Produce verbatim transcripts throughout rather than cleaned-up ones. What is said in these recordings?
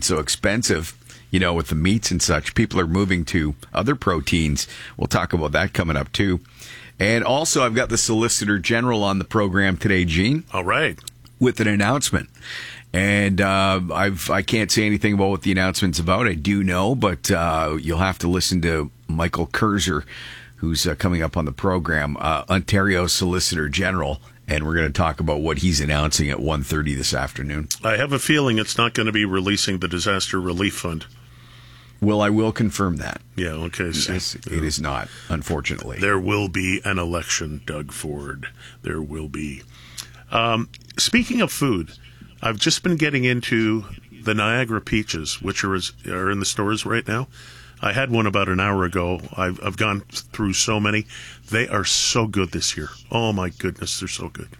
so expensive, you know, with the meats and such. People are moving to other proteins. We'll talk about that coming up, too. And also, I've got the Solicitor General on the program today, Gene. All right. With an announcement. And uh, I've, I can't say anything about what the announcement's about. I do know, but uh, you'll have to listen to Michael Kurzer, who's uh, coming up on the program, uh, Ontario Solicitor General, and we're going to talk about what he's announcing at one thirty this afternoon. I have a feeling it's not going to be releasing the Disaster Relief Fund. Well, I will confirm that. Yeah, okay. So, yes, yeah. It is not, unfortunately. There will be an election, Doug Ford. There will be. Um, speaking of food, I've just been getting into the Niagara peaches, which are, are in the stores right now. I had one about an hour ago. I've, I've gone through so many. They are so good this year. Oh, my goodness, they're so good.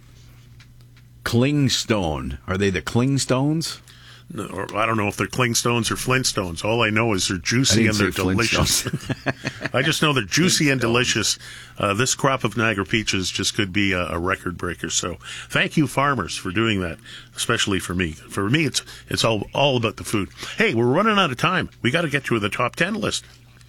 Clingstone. Are they the Clingstones? No, or I don't know if they're Clingstones or Flintstones. All I know is they're juicy and they're delicious. I just know they're juicy and delicious. Uh, this crop of Niagara peaches just could be a, a record breaker. So thank you, farmers, for doing that, especially for me. For me, it's it's all, all about the food. Hey, we're running out of time. We got to get to the top ten list.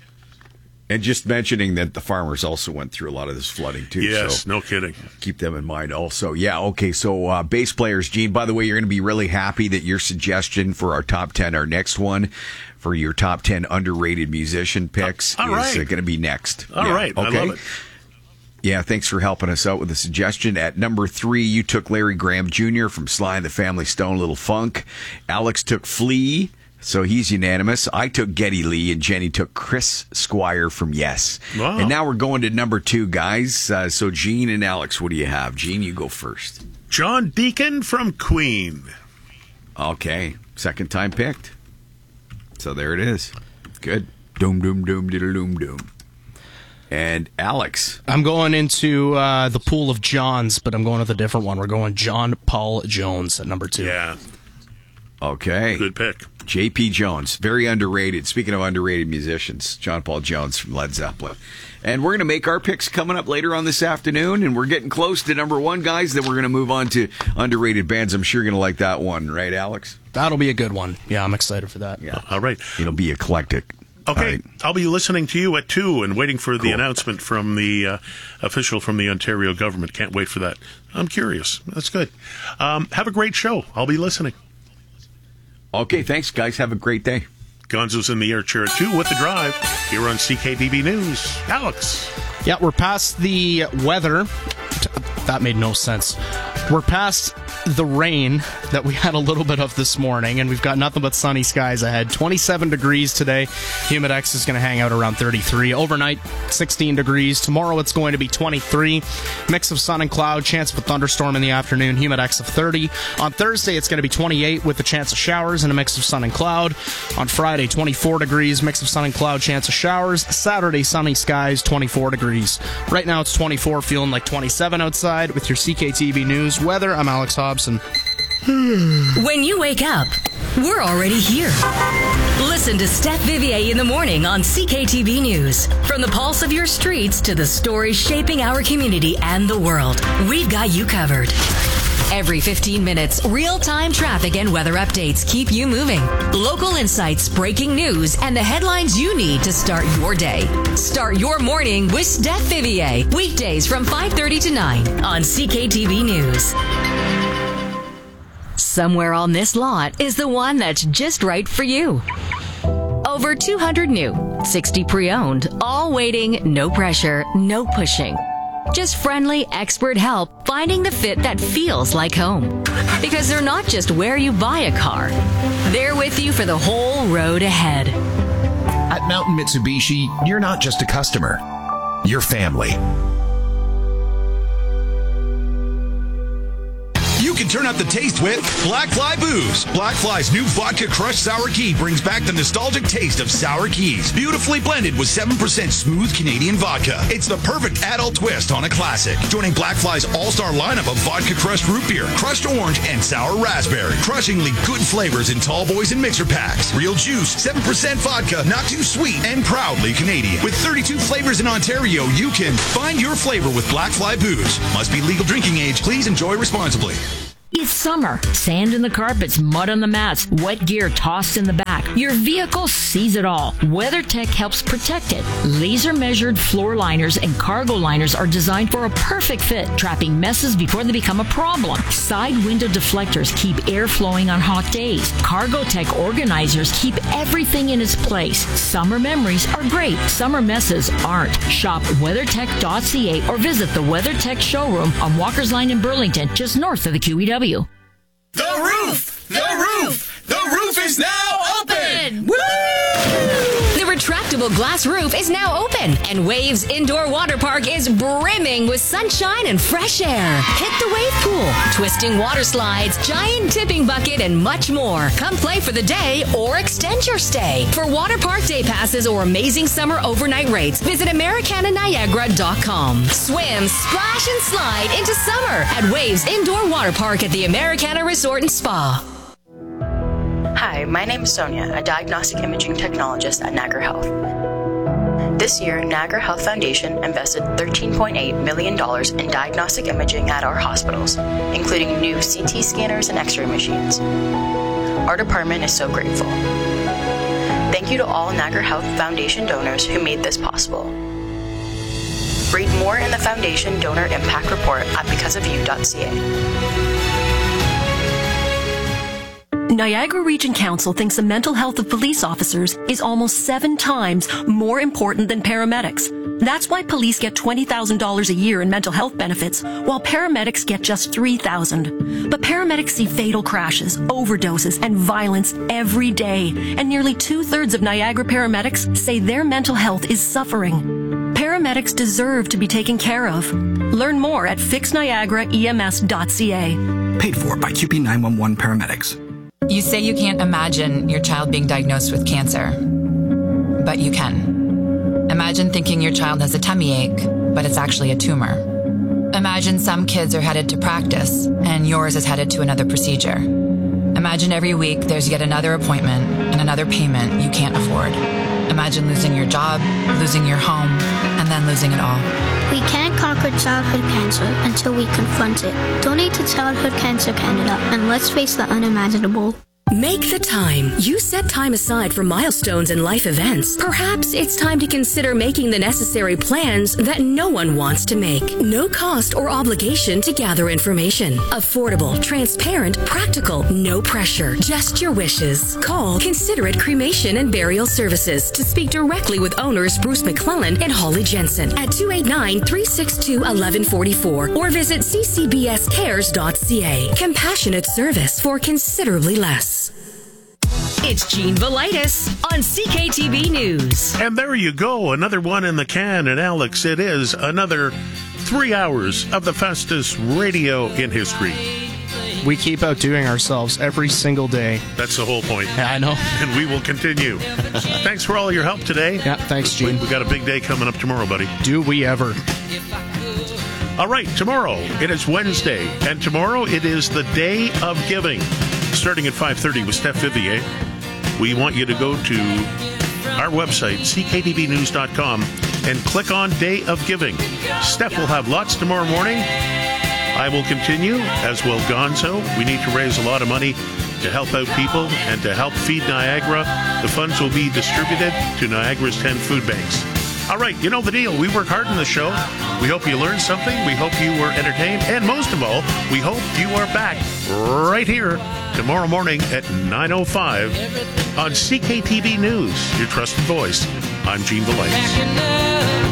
And just mentioning that the farmers also went through a lot of this flooding, too. Yes, so no kidding. Keep them in mind also. Yeah, okay, so uh, bass players, Gene, by the way, you're going to be really happy that your suggestion for our top ten, our next one, for your top ten underrated musician picks uh, is right. uh, going to be next. All yeah, right, okay? I love it. Yeah, thanks for helping us out with the suggestion. At number three, you took Larry Graham Junior from Sly and the Family Stone, Little Funk. Alex took Flea. So he's unanimous. I took Geddy Lee, and Jenny took Chris Squire from Yes. Wow. And now we're going to number two, guys. Uh, so Gene and Alex, what do you have? Gene, you go first. John Deacon from Queen. Okay. Second time picked. So there it is. Good. Doom, doom, doom, diddle, doom, doom. And Alex. I'm going into uh, the pool of Johns, but I'm going with a different one. We're going John Paul Jones at number two. Yeah. Okay. Good pick. J P. Jones, very underrated. Speaking of underrated musicians, John Paul Jones from Led Zeppelin. And we're going to make our picks coming up later on this afternoon, and we're getting close to number one, guys. Then we're going to move on to underrated bands. I'm sure you're going to like that one, right, Alex? That'll be a good one. Yeah, I'm excited for that. Yeah. All right. It'll be eclectic. Okay, right. I'll be listening to you at two and waiting for the Cool. announcement from the uh, official from the Ontario government. Can't wait for that. I'm curious. That's good. Um, have a great show. I'll be listening. Okay, thanks, guys. Have a great day. Gonzo's in the air chair at two with the drive here on C K D B News. Alex. Yeah, we're past the weather. That made no sense. We're past the rain that we had a little bit of this morning, and we've got nothing but sunny skies ahead. twenty-seven degrees today. Humidex is going to hang out around thirty-three. Overnight, sixteen degrees. Tomorrow it's going to be twenty-three. Mix of sun and cloud. Chance of a thunderstorm in the afternoon. Humidex of thirty. On Thursday, it's going to be twenty-eight with a chance of showers and a mix of sun and cloud. On Friday, twenty-four degrees. Mix of sun and cloud. Chance of showers. Saturday, sunny skies. twenty-four degrees. Right now it's twenty-four, feeling like twenty-seven outside. With your C K T V News weather, I'm Alex Hobson. When you wake up, we're already here. Listen to Steph Vivier in the morning on C K T V News. From the pulse of your streets to the stories shaping our community and the world, we've got you covered. Every fifteen minutes, real-time traffic and weather updates keep you moving. Local insights, breaking news, and the headlines you need to start your day. Start your morning with Steph Vivier. Weekdays from five thirty to nine on C K T V News. Somewhere on this lot is the one that's just right for you. Over two hundred new, sixty pre-owned, all waiting, no pressure, no pushing. Just friendly, expert help finding the fit that feels like home. Because they're not just where you buy a car. They're with you for the whole road ahead. At Mountain Mitsubishi, you're not just a customer. You're family. You can turn up the taste with Black Fly Booze. Black Fly's new vodka crushed sour key brings back the nostalgic taste of sour keys. Beautifully blended with seven percent smooth Canadian vodka. It's the perfect adult twist on a classic. Joining Black Fly's all-star lineup of vodka crushed root beer, crushed orange, and sour raspberry. Crushingly good flavors in tall boys and mixer packs. Real juice, seven percent vodka, not too sweet, and proudly Canadian. With thirty-two flavors in Ontario, you can find your flavor with Black Fly Booze. Must be legal drinking age. Please enjoy responsibly. It's summer. Sand in the carpets, mud on the mats, wet gear tossed in the back. back. Your vehicle sees it all. WeatherTech helps protect it. Laser-measured floor liners and cargo liners are designed for a perfect fit, trapping messes before they become a problem. Side window deflectors keep air flowing on hot days. CargoTech organizers keep everything in its place. Summer memories are great. Summer messes aren't. Shop weathertech dot c a or visit the WeatherTech showroom on Walker's Line in Burlington, just north of the Q E W. The roof! The roof! The roof is now open! Woo! The retractable glass roof is now open, and Waves Indoor Water Park is brimming with sunshine and fresh air. Hit the wave pool, twisting water slides, giant tipping bucket, and much more. Come play for the day or extend your stay. For water park day passes or amazing summer overnight rates, visit Americana Niagara dot com. Swim, splash, and slide into summer at Waves Indoor Water Park at the Americana Resort and Spa. Hi, my name is Sonia, a diagnostic imaging technologist at Niagara Health. This year, Niagara Health Foundation invested thirteen point eight million dollars in diagnostic imaging at our hospitals, including new C T scanners and X-ray machines. Our department is so grateful. Thank you to all Niagara Health Foundation donors who made this possible. Read more in the Foundation Donor Impact Report at because of you dot c a. Niagara Region Council thinks the mental health of police officers is almost seven times more important than paramedics. That's why police get twenty thousand dollars a year in mental health benefits, while paramedics get just three thousand dollars. But paramedics see fatal crashes, overdoses, and violence every day, and nearly two-thirds of Niagara paramedics say their mental health is suffering. Paramedics deserve to be taken care of. Learn more at fix niagara e m s dot c a. Paid for by Q P nine one one Paramedics. You say you can't imagine your child being diagnosed with cancer, but you can. Imagine thinking your child has a tummy ache, but it's actually a tumor. Imagine some kids are headed to practice, and yours is headed to another procedure. Imagine every week there's yet another appointment and another payment you can't afford. Imagine losing your job, losing your home, and then losing it all. We can't conquer childhood cancer until we confront it. Donate to Childhood Cancer Canada, and let's face the unimaginable. Make the time. You set time aside for milestones and life events. Perhaps it's time to consider making the necessary plans that no one wants to make. No cost or obligation to gather information. Affordable, transparent, practical, no pressure. Just your wishes. Call Considerate Cremation and Burial Services to speak directly with owners Bruce McClellan and Holly Jensen at two eight nine, three six two, one one four four or visit c c b s cares dot c a. Compassionate service for considerably less. It's Gene Velitis on C K T V News. And there you go, another one in the can. And Alex, it is another three hours of the fastest radio in history. We keep outdoing ourselves every single day. That's the whole point. Yeah, I know. And we will continue. Thanks for all your help today. Yeah, thanks, Gene. We, we got a big day coming up tomorrow, buddy. Do we ever? All right, tomorrow it is Wednesday, and tomorrow it is the Day of Giving. Starting at five thirty with Steph Vivier. We want you to go to our website, c k t v news dot com, and click on Day of Giving. Steph will have lots tomorrow morning. I will continue, as will Gonzo. We need to raise a lot of money to help out people and to help feed Niagara. The funds will be distributed to Niagara's ten food banks. All right, you know the deal. We work hard on the show. We hope you learned something. We hope you were entertained. And most of all, we hope you are back right here tomorrow morning at nine oh five on C K T V News, your trusted voice. I'm Gene Velitis.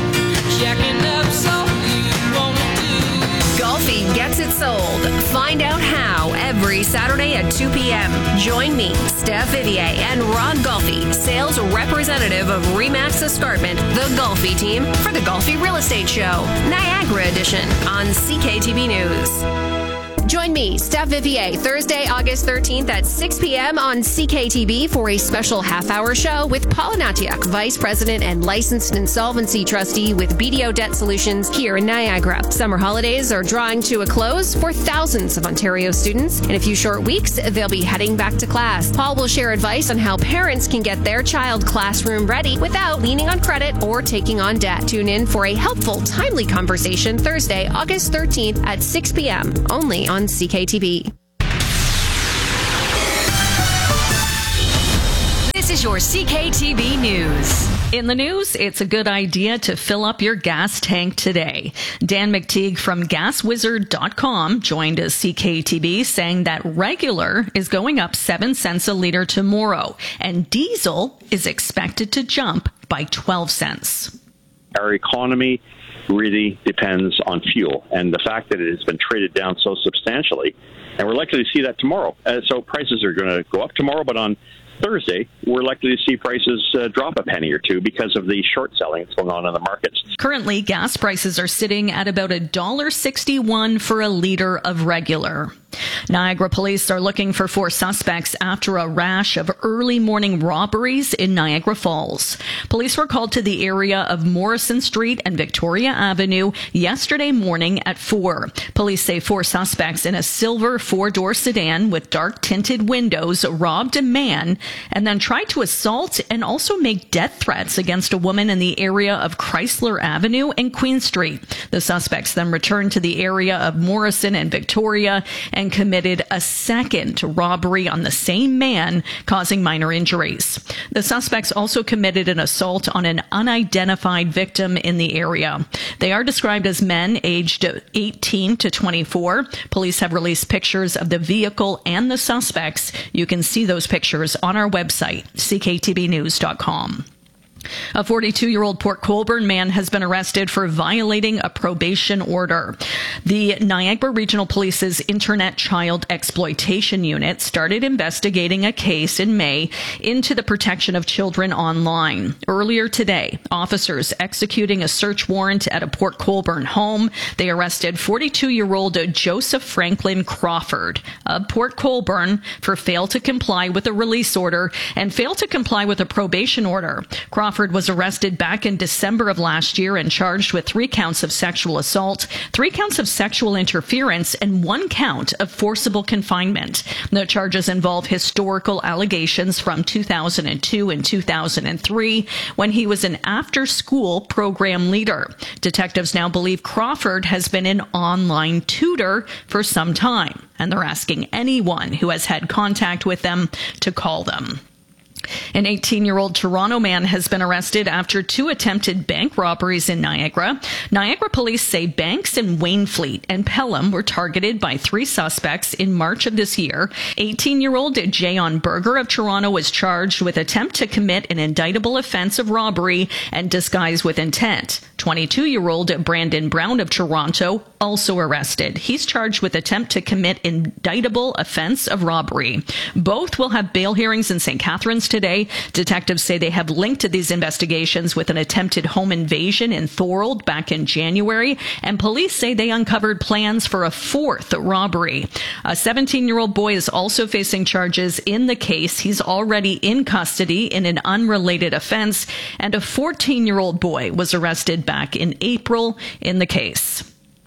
Golfi gets it sold. Find out how every Saturday at two p.m. Join me, Steph Vivier, and Ron Golfi, sales representative of Remax Escarpment, the Golfi team, for the Golfi Real Estate Show, Niagara Edition on C K T V News. Join me, Steph Vivier, Thursday, August thirteenth at six p.m. on C K T V for a special half-hour show with Paula Natiak, Vice President and Licensed Insolvency Trustee with B D O Debt Solutions here in Niagara. Summer holidays are drawing to a close for thousands of Ontario students. In a few short weeks, they'll be heading back to class. Paul will share advice on how parents can get their child classroom ready without leaning on credit or taking on debt. Tune in for a helpful, timely conversation Thursday, August thirteenth at six p.m. only on C K T V. is your C K T B News. In the news, it's a good idea to fill up your gas tank today. Dan McTeague from gas wizard dot com joined us C K T B saying that regular is going up seven cents a liter tomorrow and diesel is expected to jump by twelve cents. Our economy really depends on fuel, and the fact that it has been traded down so substantially, and we're likely to see that tomorrow. Uh, so prices are going to go up tomorrow, but on Thursday, we're likely to see prices uh, drop a penny or two because of the short selling that's going on in the markets. Currently, gas prices are sitting at about one dollar sixty-one for a liter of regular. Niagara police are looking for four suspects after a rash of early morning robberies in Niagara Falls. Police were called to the area of Morrison Street and Victoria Avenue yesterday morning at four. Police say four suspects in a silver four-door sedan with dark tinted windows robbed a man and then tried to assault and also make death threats against a woman in the area of Chrysler Avenue and Queen Street. The suspects then returned to the area of Morrison and Victoria and and committed a second robbery on the same man, causing minor injuries. The suspects also committed an assault on an unidentified victim in the area. They are described as men aged eighteen to twenty-four. Police have released pictures of the vehicle and the suspects. You can see those pictures on our website, C K T B news dot com. A forty-two-year-old Port Colborne man has been arrested for violating a probation order. The Niagara Regional Police's Internet Child Exploitation Unit started investigating a case in May into the protection of children online. Earlier today, officers executing a search warrant at a Port Colborne home, they arrested forty-two-year-old Joseph Franklin Crawford of Port Colborne for fail to comply with a release order and fail to comply with a probation order. Crawford was arrested back in December of last year and charged with three counts of sexual assault, three counts of sexual interference, and one count of forcible confinement. The charges involve historical allegations from two thousand two and two thousand three when he was an after-school program leader. Detectives now believe Crawford has been an online tutor for some time, and they're asking anyone who has had contact with them to call them. An eighteen-year-old Toronto man has been arrested after two attempted bank robberies in Niagara. Niagara police say banks in Wainfleet and Pelham were targeted by three suspects in March of this year. eighteen-year-old Jayon Berger of Toronto was charged with attempt to commit an indictable offense of robbery and disguise with intent. twenty-two-year-old Brandon Brown of Toronto also arrested. He's charged with attempt to commit indictable offense of robbery. Both will have bail hearings in Saint Catharines today. Detectives say they have linked to these investigations with an attempted home invasion in Thorold back in January, and police say they uncovered plans for a fourth robbery. A seventeen-year-old boy is also facing charges in the case. He's already in custody in an unrelated offense, and a fourteen-year-old boy was arrested back in April in the case.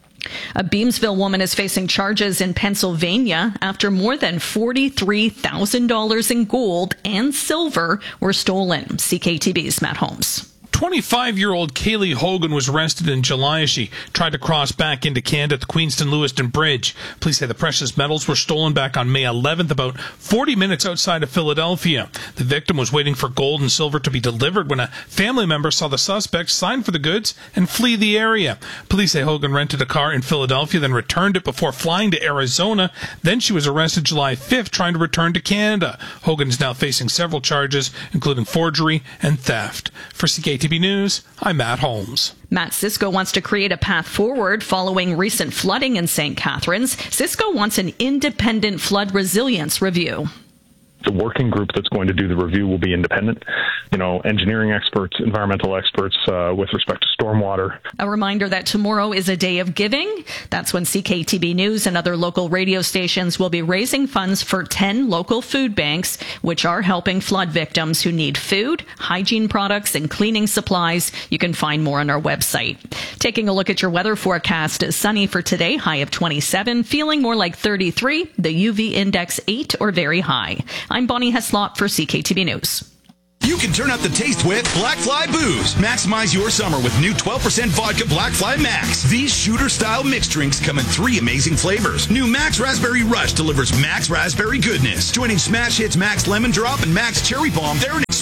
A Beamsville woman is facing charges in Pennsylvania after more than forty-three thousand dollars in gold and silver were stolen. C K T B's Matt Holmes. twenty-five-year-old Kaylee Hogan was arrested in July as she tried to cross back into Canada at the Queenston-Lewiston Bridge. Police say the precious metals were stolen back on May eleventh, about forty minutes outside of Philadelphia. The victim was waiting for gold and silver to be delivered when a family member saw the suspect sign for the goods and flee the area. Police say Hogan rented a car in Philadelphia, then returned it before flying to Arizona. Then she was arrested July fifth, trying to return to Canada. Hogan is now facing several charges, including forgery and theft. For C K T B News, I'm Matt Holmes. Matt Cisco wants to create a path forward following recent flooding in Saint Catharines. Cisco wants an independent flood resilience review. The working group that's going to do the review will be independent. You know, engineering experts, environmental experts uh, with respect to stormwater. A reminder that tomorrow is a day of giving. That's when C K T B News and other local radio stations will be raising funds for ten local food banks, which are helping flood victims who need food, hygiene products, and cleaning supplies. You can find more on our website. Taking a look at your weather forecast, sunny for today, high of twenty-seven, feeling more like thirty-three, the U V index eight or very high. I'm Bonnie Heslop for C K T B News. You can turn up the taste with Black Fly Booze. Maximize your summer with new twelve percent vodka Black Fly Max. These shooter-style mixed drinks come in three amazing flavors. New Max Raspberry Rush delivers Max Raspberry goodness. Joining Smash Hits Max Lemon Drop and Max Cherry Bomb, they're an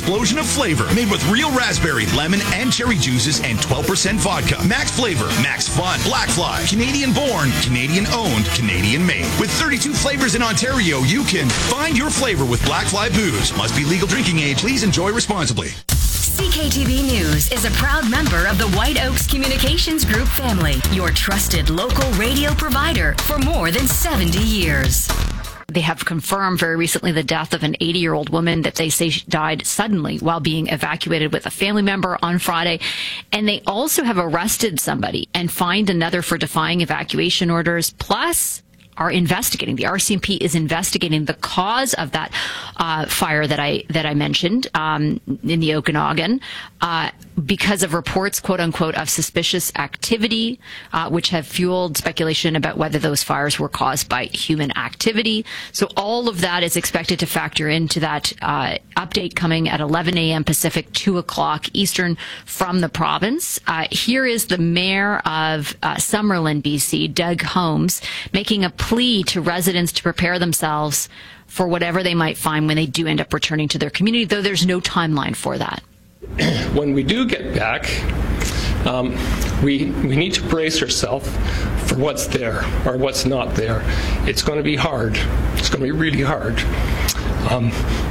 explosion of flavor made with real raspberry, lemon, and cherry juices and twelve percent vodka. Max flavor, max fun. Black Fly, Canadian born, Canadian owned, Canadian made. With thirty-two flavors in Ontario, you can find your flavor with Black Fly booze. Must be legal drinking age. Please enjoy responsibly. C K T V News is a proud member of the White Oaks Communications Group family, your trusted local radio provider for more than seventy years. They have confirmed very recently the death of an eighty-year-old woman that they say died suddenly while being evacuated with a family member on Friday. And they also have arrested somebody and fined another for defying evacuation orders, plus are investigating. The R C M P is investigating the cause of that uh, fire that I that I mentioned um, in the Okanagan uh, because of reports, quote unquote, of suspicious activity, uh, which have fueled speculation about whether those fires were caused by human activity. So all of that is expected to factor into that uh, update coming at eleven a.m. Pacific, two o'clock Eastern from the province. Uh, here is the mayor of uh, Summerlin, B C, Doug Holmes, making a plea to residents to prepare themselves for whatever they might find when they do end up returning to their community, though there's no timeline for that. When we do get back, um, we we need to brace ourselves for what's there or what's not there. It's going to be hard. It's going to be really hard. Um,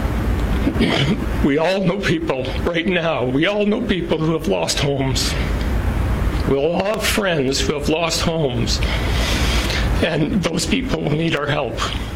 we all know people right now. We all know people who have lost homes. We all have friends who have lost homes. And those people will need our help.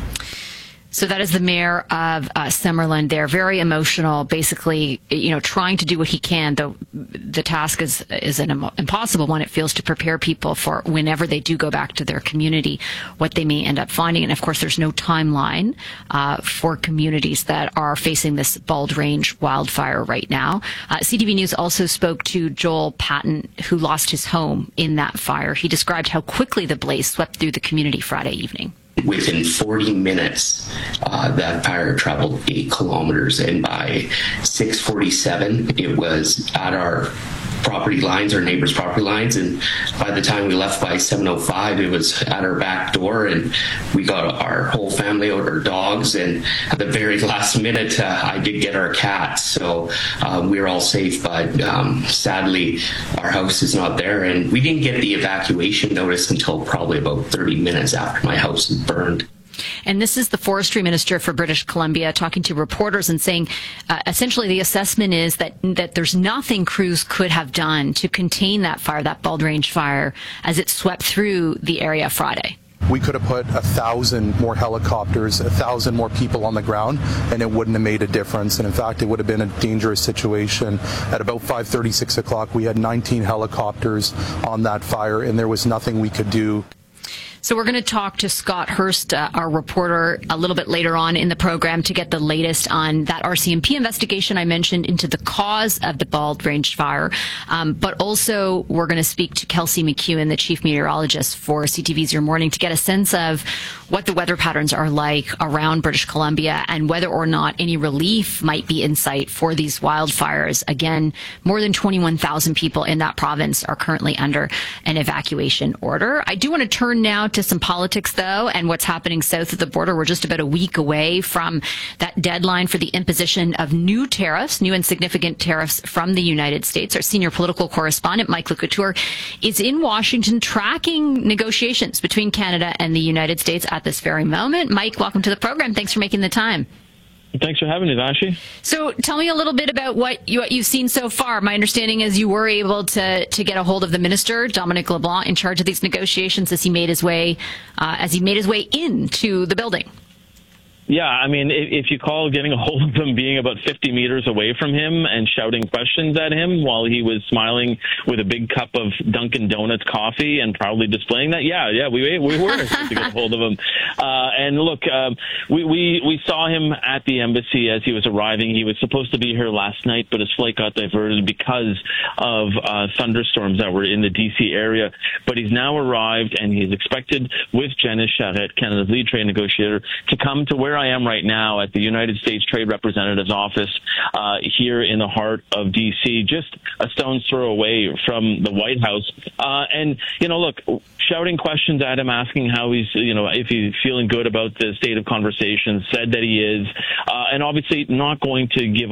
So that is the mayor of uh, Summerlin. They're very emotional, basically, you know, trying to do what he can, though the task is is an Im- impossible one. It feels to prepare people for whenever they do go back to their community, what they may end up finding. And of course, there's no timeline uh, for communities that are facing this Bald Range wildfire right now. Uh, C T V News also spoke to Joel Patton, who lost his home in that fire. He described how quickly the blaze swept through the community Friday evening. Within forty minutes, uh, that fire traveled eight kilometers, and by six forty-seven, it was at our property lines, our neighbors' property lines, and by the time we left by seven oh five, it was at our back door, and we got our whole family out, our dogs, and at the very last minute, uh, I did get our cats, so um, we were all safe, but um, sadly, our house is not there, and we didn't get the evacuation notice until probably about thirty minutes after my house was burned. And this is the forestry minister for British Columbia talking to reporters and saying uh, essentially the assessment is that that there's nothing crews could have done to contain that fire, that Bald Range fire, as it swept through the area Friday. We could have put a thousand more helicopters, a thousand more people on the ground, and it wouldn't have made a difference. And in fact, it would have been a dangerous situation. At about five thirty, six o'clock, we had nineteen helicopters on that fire, and there was nothing we could do. So we're going to talk to Scott Hurst, uh, our reporter, a little bit later on in the program to get the latest on that R C M P investigation I mentioned into the cause of the Bald Range fire. Um, but also we're going to speak to Kelsey McEwen, the chief meteorologist for C T V's Your Morning, to get a sense of what the weather patterns are like around British Columbia and whether or not any relief might be in sight for these wildfires. Again, more than twenty-one thousand people in that province are currently under an evacuation order. I do want to turn now to some politics, though, and what's happening south of the border. We're just about a week away from that deadline for the imposition of new tariffs, new and significant tariffs from the United States. Our senior political correspondent, Mike LeCouture, is in Washington tracking negotiations between Canada and the United States at this very moment. Mike, welcome to the program. Thanks for making the time. Thanks for having me, Vashi. So tell me a little bit about what, you, what you've seen so far. My understanding is you were able to, to get a hold of the minister, Dominic LeBlanc, in charge of these negotiations as he made his way uh, as he made his way into the building. Yeah, I mean, if you call getting a hold of him being about fifty meters away from him and shouting questions at him while he was smiling with a big cup of Dunkin' Donuts coffee and proudly displaying that, yeah, yeah, we we were able to get a hold of him. Uh, and look, um, we, we, we saw him at the embassy as he was arriving. He was supposed to be here last night, but his flight got diverted because of uh, thunderstorms that were in the D C area. But he's now arrived, and he's expected with Janice Charette, Canada's lead trade negotiator, to come to where I am right now at the United States Trade Representative's office uh, here in the heart of D C, just a stone's throw away from the White House. Uh, and, you know, look, shouting questions at him, asking how he's, you know, if he's feeling good about the state of conversation, said that he is, uh, and obviously not going to give us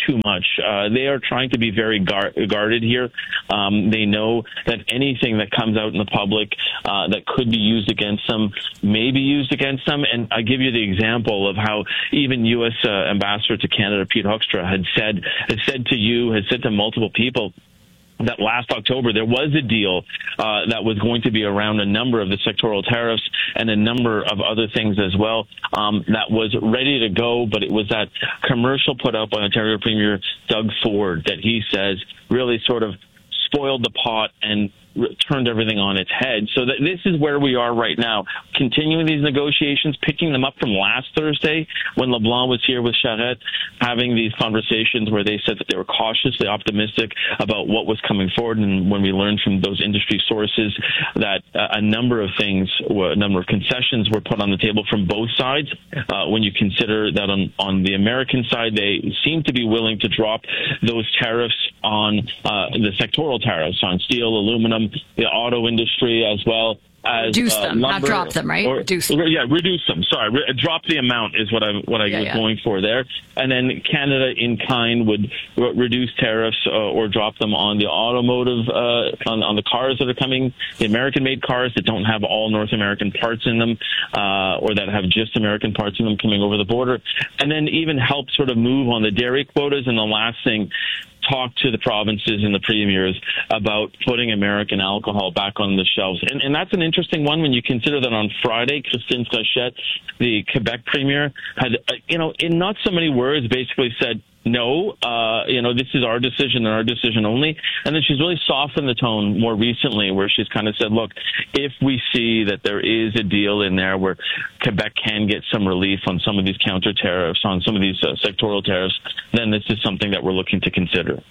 too much. Uh, they are trying to be very guard- guarded here. Um, they know that anything that comes out in the public uh, that could be used against them may be used against them. And I give you the example of how even U S Uh, Ambassador to Canada, Pete Hoekstra, had said, had said to you, had said to multiple people, that last October there was a deal uh, that was going to be around a number of the sectoral tariffs and a number of other things as well um, that was ready to go, but it was that commercial put out by Ontario Premier Doug Ford that he says really sort of spoiled the pot and turned everything on its head. So that this is where we are right now, continuing these negotiations, picking them up from last Thursday when LeBlanc was here with Charette, having these conversations where they said that they were cautiously optimistic about what was coming forward. And when we learned from those industry sources that uh, a number of things, a number of concessions were put on the table from both sides, uh, when you consider that on, on the American side, they seem to be willing to drop those tariffs on uh, the sectoral tariffs on steel, aluminum, the auto industry, as well as reduce uh, them, lumber, not drop them, right? Or, reduce them. Yeah, reduce them. Sorry, Re- drop the amount is what I what I yeah, was yeah. going for there. And then Canada in kind would re- reduce tariffs uh, or drop them on the automotive uh, on, on the cars that are coming, the American-made cars that don't have all North American parts in them, uh, or that have just American parts in them coming over the border, and then even help sort of move on the dairy quotas. And the last thing, talk to the provinces and the premiers about putting American alcohol back on the shelves. And, and that's an interesting one when you consider that on Friday, Christine Strachette, the Quebec premier, had, uh, you know, in not so many words, basically said, no, uh, you know, this is our decision and our decision only. And then she's really softened the tone more recently where she's kind of said, look, if we see that there is a deal in there where Quebec can get some relief on some of these counter tariffs, on some of these uh, sectoral tariffs, then this is something that we're looking to consider.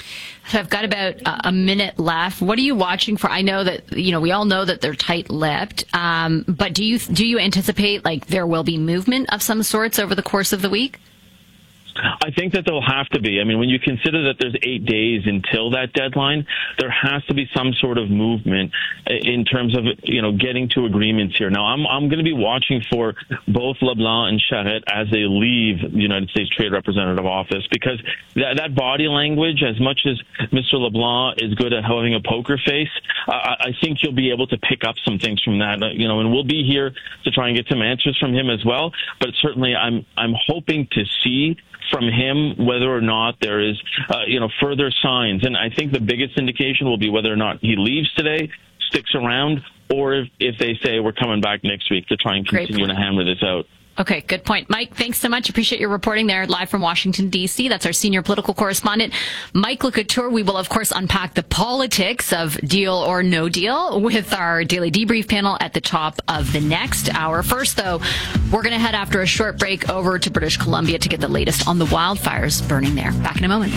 So I've got about a minute left. What are you watching for? I know that, you know, we all know that they're tight-lipped, um, but do you, do you anticipate like there will be movement of some sorts over the course of the week? I think that there'll have to be. I mean, when you consider that there's eight days until that deadline, there has to be some sort of movement in terms of, you know, getting to agreements here. Now, I'm I'm going to be watching for both LeBlanc and Charette as they leave the United States Trade Representative office, because that, that body language, as much as Mister LeBlanc is good at having a poker face, uh, I think you'll be able to pick up some things from that, you know, and we'll be here to try and get some answers from him as well. But certainly I'm I'm hoping to see from him whether or not there is, uh, you know, further signs. And I think the biggest indication will be whether or not he leaves today, sticks around, or if, if they say we're coming back next week to try and continue to hammer this out. Okay, good point. Mike, thanks so much. Appreciate your reporting there live from Washington, D C. That's our senior political correspondent, Mike LeCouture. We will, of course, unpack the politics of deal or no deal with our daily debrief panel at the top of the next hour. First, though, we're going to head after a short break over to British Columbia to get the latest on the wildfires burning there. Back in a moment.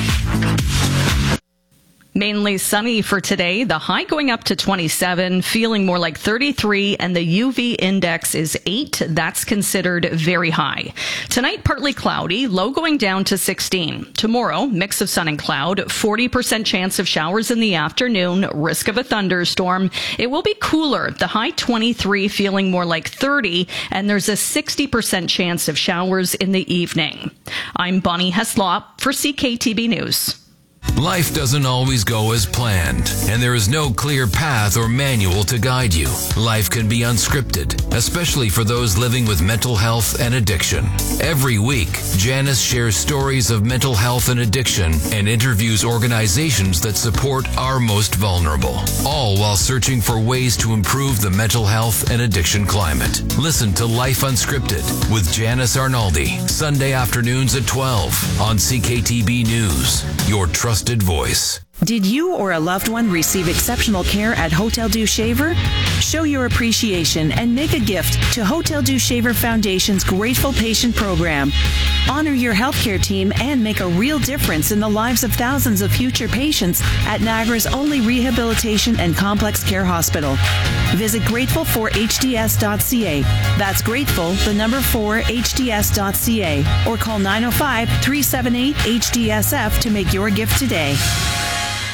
Mainly sunny for today. The high going up to twenty-seven, feeling more like thirty-three, and the U V index is eight. That's considered very high. Tonight, partly cloudy, low going down to sixteen. Tomorrow, mix of sun and cloud, forty percent chance of showers in the afternoon, risk of a thunderstorm. It will be cooler. The high twenty-three, feeling more like thirty, and there's a sixty percent chance of showers in the evening. I'm Bonnie Heslop for C K T B News. Life doesn't always go as planned, and there is no clear path or manual to guide you. Life can be unscripted, especially for those living with mental health and addiction. Every week, Janice shares stories of mental health and addiction and interviews organizations that support our most vulnerable, all while searching for ways to improve the mental health and addiction climate. Listen to Life Unscripted with Janice Arnaldi, Sunday afternoons at twelve on C K T B News, your trusted voice. Did you or a loved one receive exceptional care at Hotel Dieu Shaver? Show your appreciation and make a gift to Hotel Dieu Shaver Foundation's Grateful Patient Program. Honor your healthcare team and make a real difference in the lives of thousands of future patients at Niagara's only rehabilitation and complex care hospital. Visit grateful for h d s dot c a. That's grateful, the number four, h d s dot c a. Or call nine oh five, three seven eight, H D S F to make your gift today.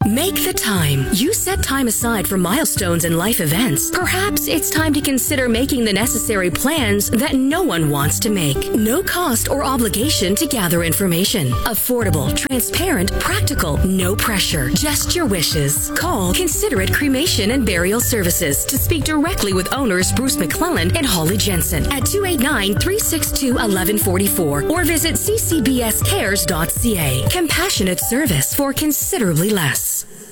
Make the time. You set time aside for milestones and life events. Perhaps it's time to consider making the necessary plans that no one wants to make. No cost or obligation to gather information. Affordable, transparent, practical, no pressure. Just your wishes. Call Considerate Cremation and Burial Services to speak directly with owners Bruce McClellan and Holly Jensen at two eight nine, three six two, one one four four or visit c c b s cares dot c a. Compassionate service for considerably less.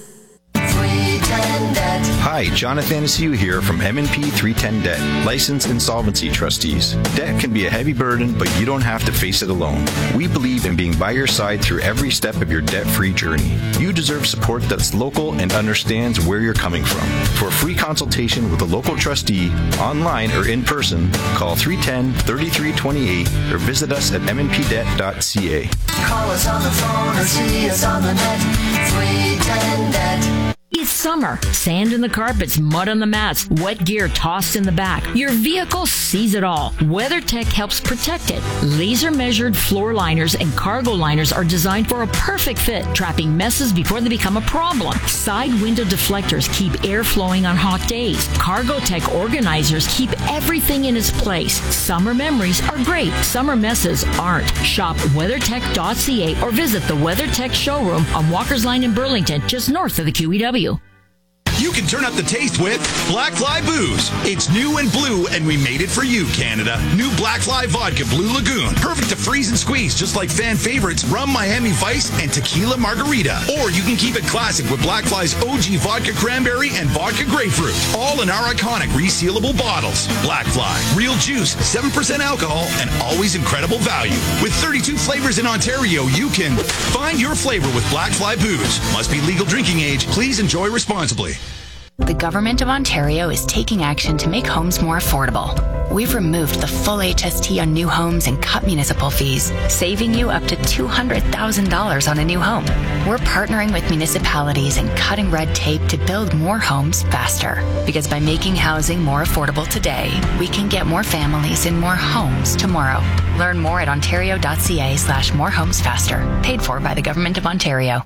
Hi, Jonathan Anastasia here from M and P three ten Debt, licensed insolvency trustees. Debt can be a heavy burden, but you don't have to face it alone. We believe in being by your side through every step of your debt-free journey. You deserve support that's local and understands where you're coming from. For a free consultation with a local trustee, online or in person, call three one zero, three three two eight or visit us at m n p debt dot c a. Call us on the phone or see us on the net. three ten Debt. It's summer. Sand in the carpets, mud on the mats, wet gear tossed in the back. Your vehicle sees it all. WeatherTech helps protect it. Laser-measured floor liners and cargo liners are designed for a perfect fit, trapping messes before they become a problem. Side window deflectors keep air flowing on hot days. CargoTech organizers keep everything in its place. Summer memories are great. Summer messes aren't. Shop weathertech dot c a or visit the WeatherTech showroom on Walker's Line in Burlington, just north of the Q E W. You can turn up the taste with Black Fly Booze. It's new and blue, and we made it for you, Canada. New Black Fly Vodka Blue Lagoon. Perfect to freeze and squeeze, just like fan favorites Rum Miami Vice and Tequila Margarita. Or you can keep it classic with Black Fly's O G Vodka Cranberry and Vodka Grapefruit. All in our iconic resealable bottles. Black Fly. Real juice, seven percent alcohol, and always incredible value. With thirty-two flavors in Ontario, you can find your flavor with Black Fly Booze. Must be legal drinking age. Please enjoy responsibly. The Government of Ontario is taking action to make homes more affordable. We've removed the full H S T on new homes and cut municipal fees, saving you up to two hundred thousand dollars on a new home. We're partnering with municipalities and cutting red tape to build more homes faster. Because by making housing more affordable today, we can get more families in more homes tomorrow. Learn more at ontario dot c a slash more homes faster. Paid for by the Government of Ontario.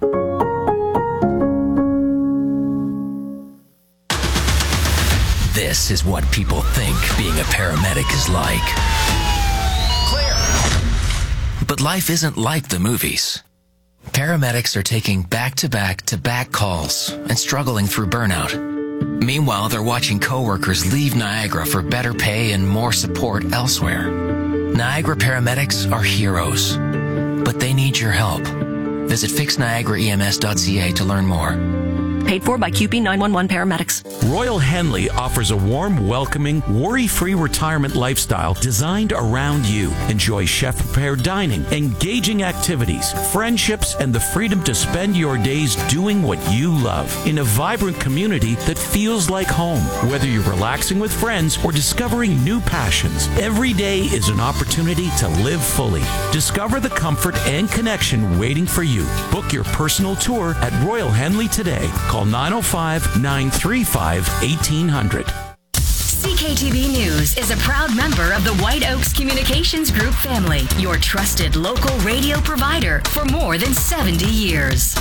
This is what people think being a paramedic is like. Clear. But life isn't like the movies. Paramedics are taking back-to-back-to-back calls and struggling through burnout. Meanwhile, they're watching coworkers leave Niagara for better pay and more support elsewhere. Niagara paramedics are heroes, but they need your help. Visit fix niagara e m s dot c a to learn more. Paid for by Q P nine one one Paramedics. Royal Henley offers a warm, welcoming, worry-free retirement lifestyle designed around you. Enjoy chef-prepared dining, engaging activities, friendships, and the freedom to spend your days doing what you love in a vibrant community that feels like home. Whether you're relaxing with friends or discovering new passions, every day is an opportunity to live fully. Discover the comfort and connection waiting for you. Book your personal tour at Royal Henley today. Call nine oh five, nine three five, eighteen hundred. C K T V News is a proud member of the White Oaks Communications Group family, your trusted local radio provider for more than seventy years.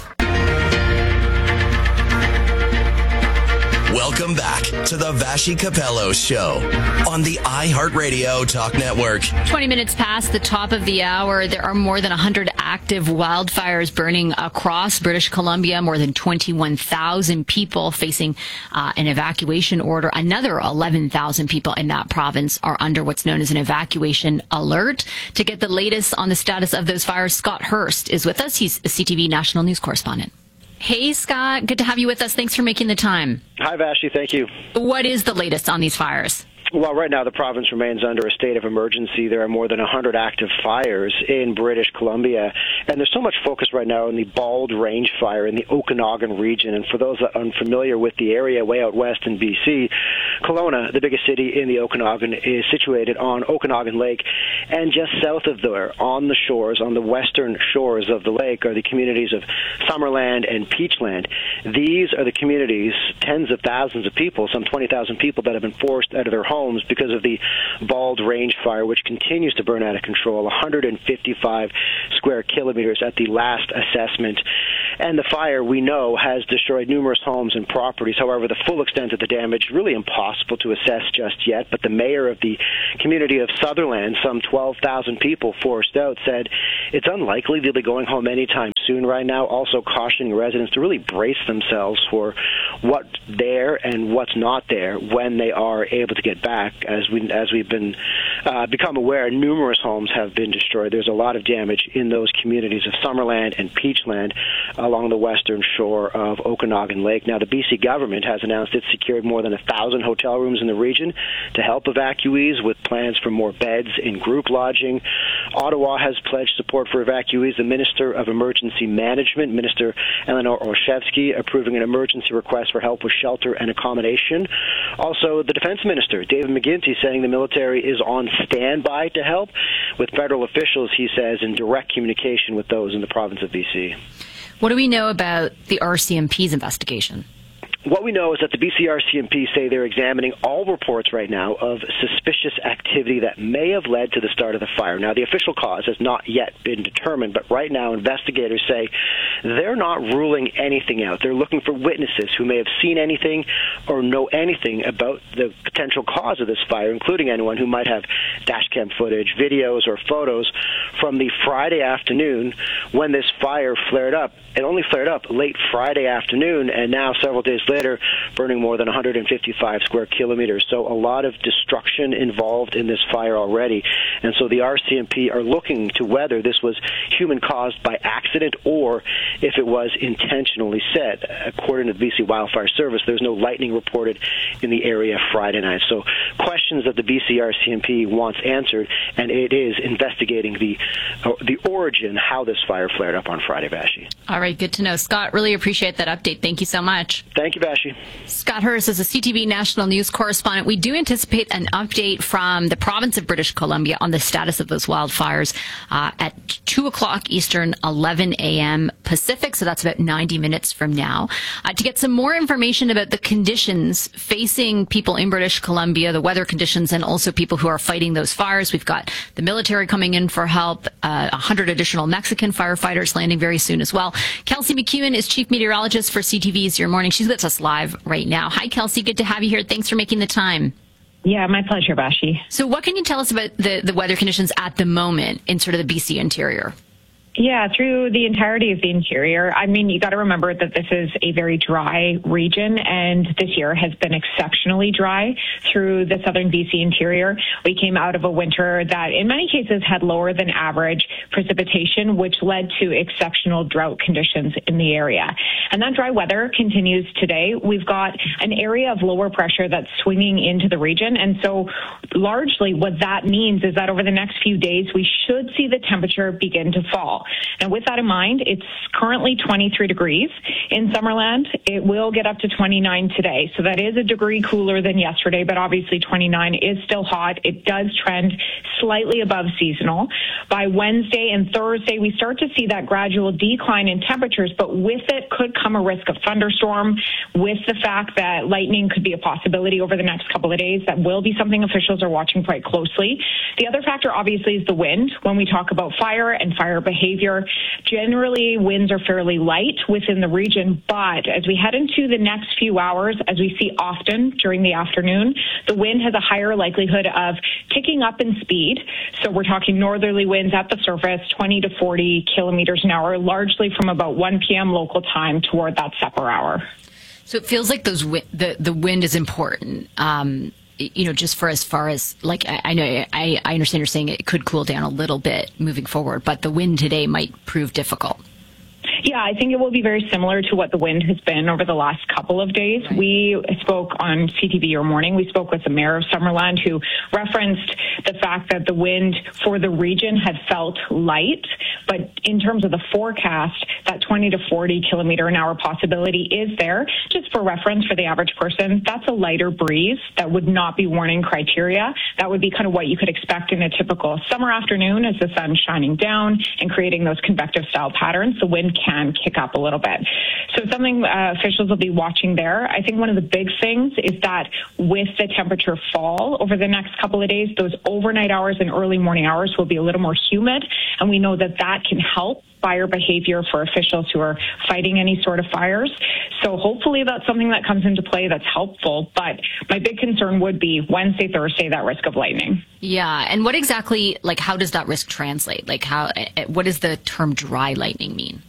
Welcome back to the Vashi Capello Show on the iHeartRadio Talk Network. twenty minutes past the top of the hour, there are more than one hundred active wildfires burning across British Columbia. More than twenty-one thousand people facing uh, an evacuation order. Another eleven thousand people in that province are under what's known as an evacuation alert. To get the latest on the status of those fires, Scott Hurst is with us. He's a C T V national news correspondent. Hey, Scott. Good to have you with us. Thanks for making the time. Hi, Vashi. Thank you. What is the latest on these fires? Well, right now the province remains under a state of emergency. There are more than one hundred active fires in British Columbia, and there's so much focus right now on the Bald Range fire in the Okanagan region. And for those that are unfamiliar with the area way out west in B C, Kelowna, the biggest city in the Okanagan, is situated on Okanagan Lake, and just south of there, on the shores, on the western shores of the lake, are the communities of Summerland and Peachland. These are the communities, tens of thousands of people, some twenty thousand people, that have been forced out of their homes because of the Bald Range fire, which continues to burn out of control, one hundred fifty-five square kilometers at the last assessment. And the fire, we know, has destroyed numerous homes and properties. However, the full extent of the damage really impossible to assess just yet. But the mayor of the community of Sutherland, some twelve thousand people forced out, said it's unlikely they'll be going home anytime soon right now, also cautioning residents to really brace themselves for what's there and what's not there when they are able to get back. As, we, as we've been uh, become aware, numerous homes have been destroyed. There's a lot of damage in those communities of Summerland and Peachland along the western shore of Okanagan Lake. Now, the B C government has announced it's secured more than a thousand hotel rooms in the region to help evacuees, with plans for more beds in group lodging. Ottawa has pledged support for evacuees. The Minister of Emergency Management, Minister Eleanor Olszewski, approving an emergency request for help with shelter and accommodation. Also, the Defense Minister, David McGuinty, saying the military is on standby to help, with federal officials, he says, in direct communication with those in the province of B C. What do we know about the R C M P's investigation? What we know is that the B C R C M P say they're examining all reports right now of suspicious activity that may have led to the start of the fire. Now, the official cause has not yet been determined, but right now investigators say they're not ruling anything out. They're looking for witnesses who may have seen anything or know anything about the potential cause of this fire, including anyone who might have dash cam footage, videos, or photos from the Friday afternoon when this fire flared up. It only flared up late Friday afternoon, and now several days later, burning more than one hundred fifty-five square kilometers. So a lot of destruction involved in this fire already. And so the R C M P are looking to whether this was human-caused by accident or if it was intentionally set. According to the B C Wildfire Service, there's no lightning reported in the area Friday night. So questions that the B C R C M P wants answered, and it is investigating the uh, the origin, how this fire flared up on Friday, Vashi. All right, good to know. Scott, really appreciate that update. Thank you so much. Thank you, Vashi. Scott Hurst is a C T V national news correspondent. We do anticipate an update from the province of British Columbia on the status of those wildfires uh, at two o'clock Eastern, eleven a.m. Pacific, so that's about ninety minutes from now. Uh, to get some more information about the conditions facing people in British Columbia, the weather conditions, and also people who are fighting those fires, we've got the military coming in for help, uh, one hundred additional Mexican firefighters landing very soon as well. Kelsey McEwen is chief meteorologist for C T V's Your Morning. She's with us live right now. Hi, Kelsey. Good to have you here. Thanks for making the time. Yeah, my pleasure, Vashi. So what can you tell us about the, the weather conditions at the moment in sort of the B C interior? Yeah, through the entirety of the interior. I mean, you got to remember that this is a very dry region, and this year has been exceptionally dry through the southern B C interior. We came out of a winter that in many cases had lower than average precipitation, which led to exceptional drought conditions in the area. And that dry weather continues today. We've got an area of lower pressure that's swinging into the region. And so largely what that means is that over the next few days, we should see the temperature begin to fall. And with that in mind, it's currently twenty-three degrees in Summerland. It will get up to twenty-nine today. So that is a degree cooler than yesterday, but obviously twenty-nine is still hot. It does trend slightly above seasonal. By Wednesday and Thursday, we start to see that gradual decline in temperatures, but with it could come a risk of thunderstorm. With the fact that lightning could be a possibility over the next couple of days, that will be something officials are watching quite closely. The other factor, obviously, is the wind. When we talk about fire and fire behavior, generally winds are fairly light within the region, but as we head into the next few hours, as we see often during the afternoon, the wind has a higher likelihood of ticking up in speed. So we're talking northerly winds at the surface, twenty to forty kilometers an hour, largely from about one p.m. local time toward that supper hour. So it feels like those wi- the the wind is important. Um, you know, just for as far as, like, I, I know, I, I understand you're saying it could cool down a little bit moving forward, but the wind today might prove difficult. Yeah, I think it will be very similar to what the wind has been over the last couple of days. Right. We spoke on C T V Your Morning. We spoke with the mayor of Summerland, who referenced the fact that the wind for the region had felt light. But in terms of the forecast, that twenty to forty kilometer an hour possibility is there. Just for reference for the average person, that's a lighter breeze. That would not be warning criteria. That would be kind of what you could expect in a typical summer afternoon as the sun's shining down and creating those convective style patterns. The wind can can kick up a little bit. So something uh, officials will be watching there. I think one of the big things is that with the temperature fall over the next couple of days, those overnight hours and early morning hours will be a little more humid, and we know that that can help fire behavior for officials who are fighting any sort of fires. So hopefully that's something that comes into play that's helpful. But my big concern would be Wednesday, Thursday, that risk of lightning. Yeah. And what exactly, like, how does that risk translate? Like, how, what does the term dry lightning mean?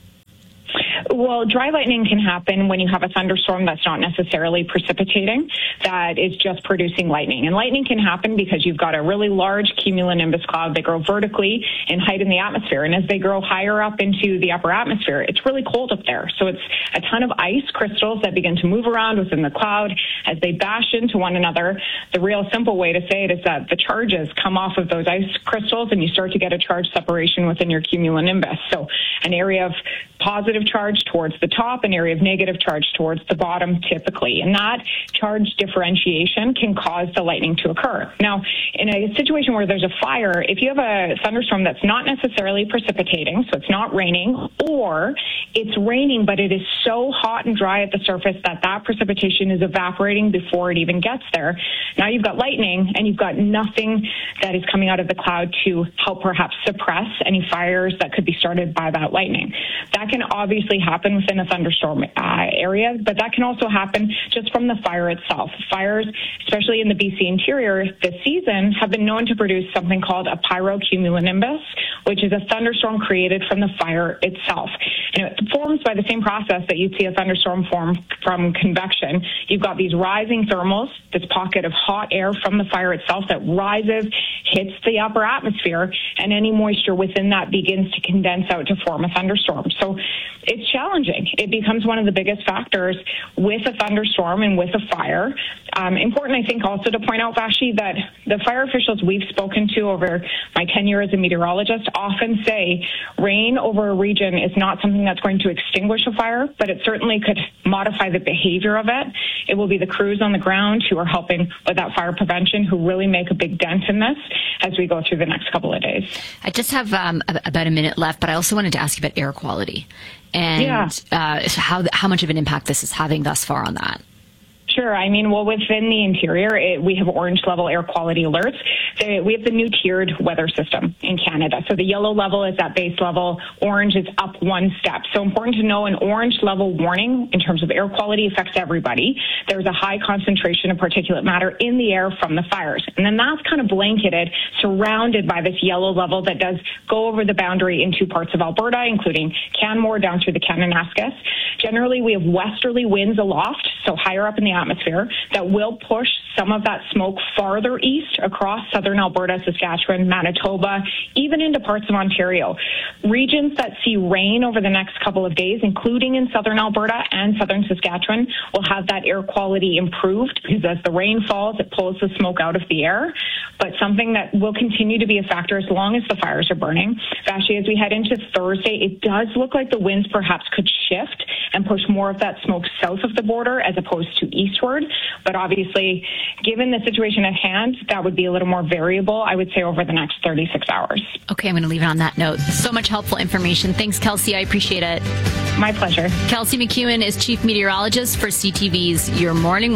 Well, dry lightning can happen when you have a thunderstorm that's not necessarily precipitating, that is just producing lightning. And lightning can happen because you've got a really large cumulonimbus cloud. They grow vertically in height in the atmosphere. And as they grow higher up into the upper atmosphere, it's really cold up there. So it's a ton of ice crystals that begin to move around within the cloud as they bash into one another. The real simple way to say it is that the charges come off of those ice crystals and you start to get a charge separation within your cumulonimbus. So an area of positive charge towards the top, an area of negative charge towards the bottom typically. And that charge differentiation can cause the lightning to occur. Now, in a situation where there's a fire, if you have a thunderstorm that's not necessarily precipitating, so it's not raining, or it's raining, but it is so hot and dry at the surface that that precipitation is evaporating before it even gets there. Now you've got lightning and you've got nothing that is coming out of the cloud to help perhaps suppress any fires that could be started by that lightning. That can obviously happen within a thunderstorm uh, area, but that can also happen just from the fire itself. Fires, especially in the B C interior this season, have been known to produce something called a pyrocumulonimbus, which is a thunderstorm created from the fire itself. And it forms by the same process that you'd see a thunderstorm form from convection. You've got these rising thermals, this pocket of hot air from the fire itself that rises, hits the upper atmosphere, and any moisture within that begins to condense out to form a thunderstorm. So it's challenging. It becomes one of the biggest factors with a thunderstorm and with a fire. Um, important, I think, also to point out, Vashi, that the fire officials we've spoken to over my tenure as a meteorologist often say rain over a region is not something that's going to extinguish a fire, but it certainly could modify the behavior of it. It will be the crews on the ground who are helping with that fire prevention who really make a big dent in this as we go through the next couple of days. I just have um, about a minute left, but I also wanted to ask you about air quality and yeah. uh, how how much of an impact this is having thus far on that. Sure. I mean, well, within the interior, it, we have orange level air quality alerts. They, we have the new tiered weather system in Canada. So the yellow level is at base level. Orange is up one step. So important to know an orange level warning in terms of air quality affects everybody. There's a high concentration of particulate matter in the air from the fires. And then that's kind of blanketed, surrounded by this yellow level that does go over the boundary in two parts of Alberta, including Canmore down through the Kananaskis. Generally, we have westerly winds aloft, so higher up in the atmosphere, that will push some of that smoke farther east across southern Alberta, Saskatchewan, Manitoba, even into parts of Ontario. Regions that see rain over the next couple of days, including in southern Alberta and southern Saskatchewan, will have that air quality improved because as the rain falls, it pulls the smoke out of the air. But something that will continue to be a factor as long as the fires are burning. Actually, as we head into Thursday, it does look like the winds perhaps could shift and push more of that smoke south of the border as opposed to eastward. But obviously, given the situation at hand, that would be a little more variable, I would say, over the next thirty-six hours. Okay, I'm going to leave it on that note. So much helpful information. Thanks, Kelsey. I appreciate it. My pleasure. Kelsey McEwen is Chief Meteorologist for C T V's Your Morning.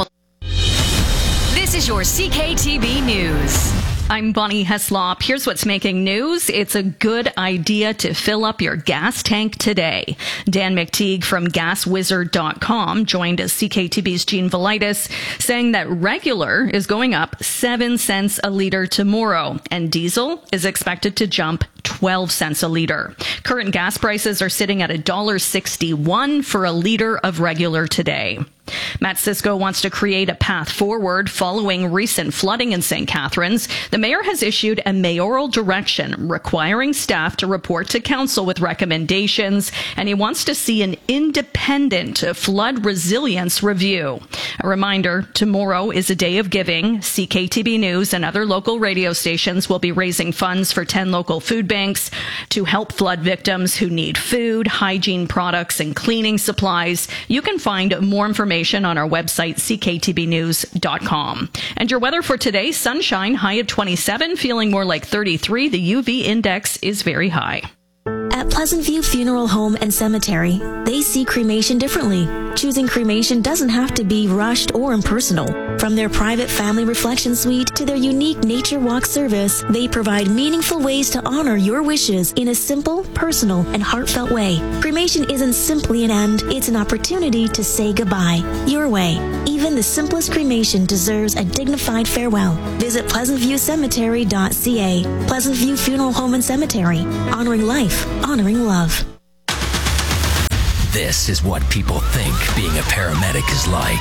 This is your C K T V News. I'm Bonnie Heslop. Here's what's making news. It's a good idea to fill up your gas tank today. Dan McTeague from gas wizard dot com joined as C K T V's Gene Velitis, saying that regular is going up seven cents a liter tomorrow, and diesel is expected to jump twelve cents a liter. Current gas prices are sitting at one dollar sixty-one for a liter of regular today. Matt Cisco wants to create a path forward following recent flooding in Saint Catharines. The mayor has issued a mayoral direction requiring staff to report to council with recommendations, and he wants to see an independent flood resilience review. A reminder, tomorrow is a day of giving. C K T V News and other local radio stations will be raising funds for ten local food banks to help flood victims who need food, hygiene products, and cleaning supplies. You can find more information on our website, C K T B news dot com. And your weather for today, sunshine, high of twenty-seven, feeling more like thirty-three. The U V index is very high. At Pleasant View Funeral Home and Cemetery, they see cremation differently. Choosing cremation doesn't have to be rushed or impersonal. From their private family reflection suite to their unique nature walk service, they provide meaningful ways to honor your wishes in a simple, personal, and heartfelt way. Cremation isn't simply an end, it's an opportunity to say goodbye. Your way. Even the simplest cremation deserves a dignified farewell. Visit pleasant view cemetery dot c a. Pleasant View Funeral Home and Cemetery. Honoring life, honoring love. This is what people think being a paramedic is like.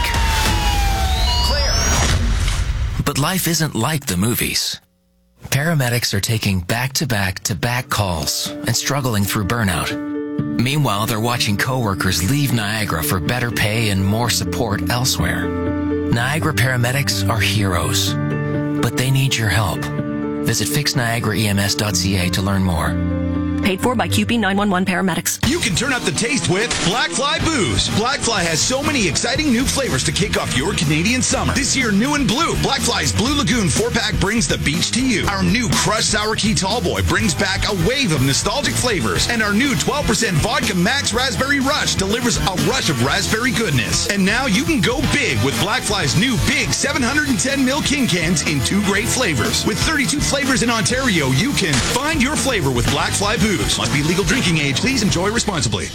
Clear. But life isn't like the movies. Paramedics are taking back-to-back-to-back calls and struggling through burnout. Meanwhile, they're watching coworkers leave Niagara for better pay and more support elsewhere. Niagara paramedics are heroes, but they need your help. Visit fix niagara e m s dot c a to learn more. Paid for by Q P nine one one paramedics. You can turn up the taste with Blackfly Booze. Blackfly has so many exciting new flavors to kick off your Canadian summer. This year, new and blue, Blackfly's Blue Lagoon four-pack brings the beach to you. Our new Crushed Sour Key Tallboy brings back a wave of nostalgic flavors. And our new twelve percent Vodka Max Raspberry Rush delivers a rush of raspberry goodness. And now you can go big with Blackfly's new big seven hundred ten milliliter King cans in two great flavors. With thirty-two flavors in Ontario, you can find your flavor with Blackfly Booze. Must be legal drinking age. Please enjoy responsibly.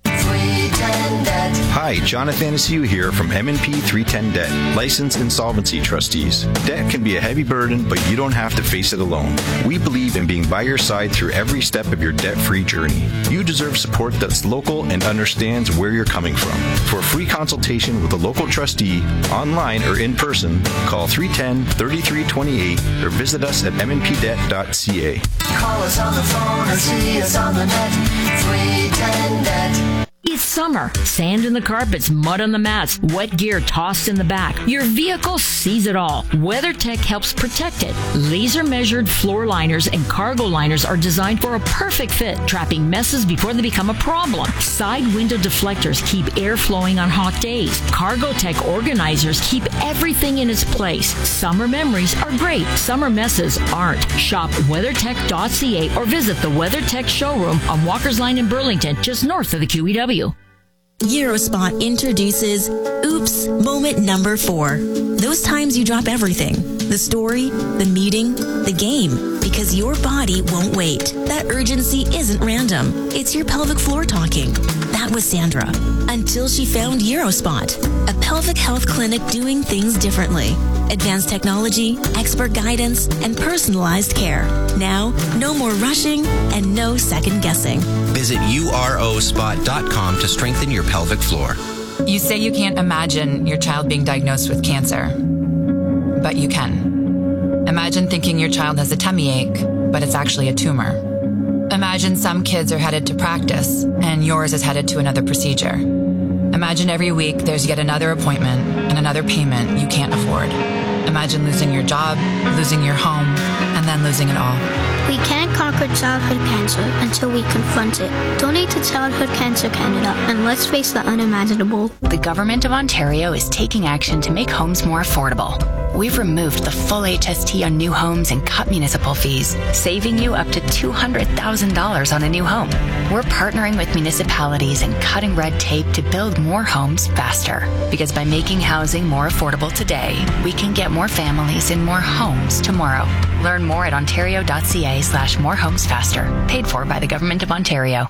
Hi, Jonathan Anaciu here from M and P three ten Debt, licensed insolvency trustees. Debt can be a heavy burden, but you don't have to face it alone. We believe in being by your side through every step of your debt-free journey. You deserve support that's local and understands where you're coming from. For a free consultation with a local trustee, online or in person, call three one zero, three three two eight or visit us at m n p debt dot c a. Call us on the phone or see us on the net. three ten debt. It's summer. Sand in the carpets, mud on the mats, wet gear tossed in the back. Your vehicle sees it all. WeatherTech helps protect it. Laser-measured floor liners and cargo liners are designed for a perfect fit, trapping messes before they become a problem. Side window deflectors keep air flowing on hot days. Cargotech organizers keep everything in its place. Summer memories are great. Summer messes aren't. Shop weather tech dot c a or visit the WeatherTech showroom on Walker's Line in Burlington, just north of the Q E W. Eurospot introduces Oops Moment Number Four. Those times you drop everything. The story, the meeting, the game. Because your body won't wait. That urgency isn't random. It's your pelvic floor talking. That was Sandra. Until she found Eurospot, a pelvic health clinic doing things differently. Advanced technology, expert guidance, and personalized care. Now, no more rushing and no second guessing. Visit u r o spot dot com to strengthen your pelvic floor. You say you can't imagine your child being diagnosed with cancer, but you can. Imagine thinking your child has a tummy ache, but it's actually a tumor. Imagine some kids are headed to practice and yours is headed to another procedure. Imagine every week there's yet another appointment and another payment you can't afford. Imagine losing your job, losing your home, and then losing it all. We can't conquer childhood cancer until we confront it. Donate to Childhood Cancer Canada and let's face the unimaginable. The Government of Ontario is taking action to make homes more affordable. We've removed the full H S T on new homes and cut municipal fees, saving you up to two hundred thousand dollars on a new home. We're partnering with municipalities and cutting red tape to build more homes faster. Because by making housing more affordable today, we can get more families in more homes tomorrow. Learn more at ontario dot c a slash more homes faster. Paid for by the Government of Ontario.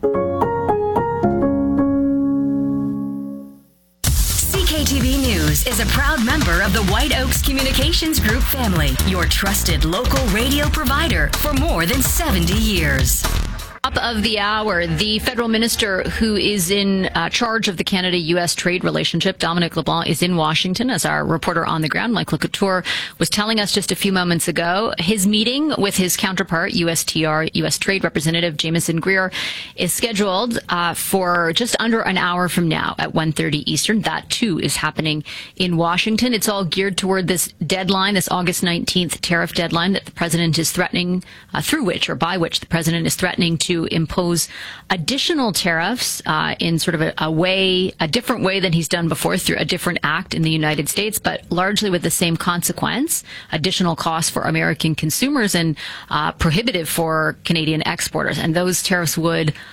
C K T V News is a proud member of the White Oaks Communications Group family, your trusted local radio provider for more than seventy years. Top of the hour, the federal minister who is in uh, charge of the Canada-U S trade relationship, Dominic LeBlanc, is in Washington, as our reporter on the ground, Michael Couture, was telling us just a few moments ago. His meeting with his counterpart, U S T R, U S Trade Representative Jameson Greer, is scheduled uh, for just under an hour from now at one thirty Eastern. That, too, is happening in Washington. It's all geared toward this deadline, this August nineteenth tariff deadline that the president is threatening, uh, through which or by which the president is threatening to to impose additional tariffs uh, in sort of a, a way, a different way than he's done before through a different act in the United States, but largely with the same consequence, additional costs for American consumers and uh, prohibitive for Canadian exporters. And those tariffs would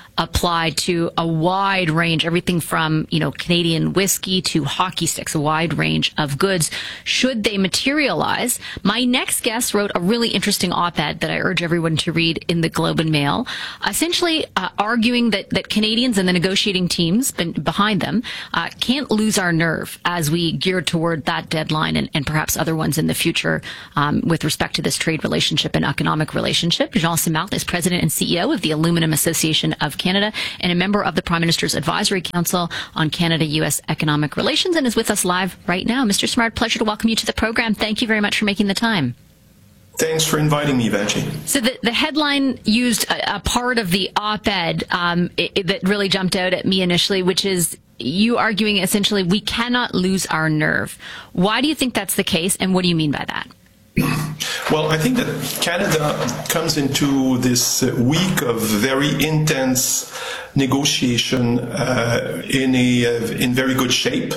apply to a wide range, everything from, you know, Canadian whiskey to hockey sticks, a wide range of goods, should they materialize. My next guest wrote a really interesting op-ed that I urge everyone to read in the Globe and Mail, essentially uh, arguing that, that Canadians and the negotiating teams behind them uh, can't lose our nerve as we gear toward that deadline and, and perhaps other ones in the future um, with respect to this trade relationship and economic relationship. Jean Simard is president and C E O of the Aluminum Association of Canada and a member of the Prime Minister's Advisory Council on Canada-U S Economic Relations and is with us live right now. Mister Simard, pleasure to welcome you to the program. Thank you very much for making the time. Thanks for inviting me, Vaji. So the, the headline used a, a part of the op-ed um, it, it, that really jumped out at me initially, which is you arguing essentially we cannot lose our nerve. Why do you think that's the case, and what do you mean by that? Well, I think that Canada comes into this week of very intense negotiation uh, in a uh, in very good shape.